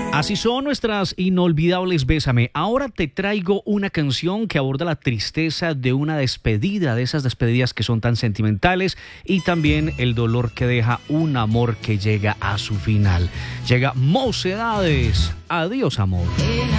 Así son nuestras inolvidables Bésame. Ahora te traigo una canción que aborda la tristeza de una despedida, de esas despedidas que son tan sentimentales, y también el dolor que deja un amor que llega a su final. Llega Mocedades. Adiós, amor.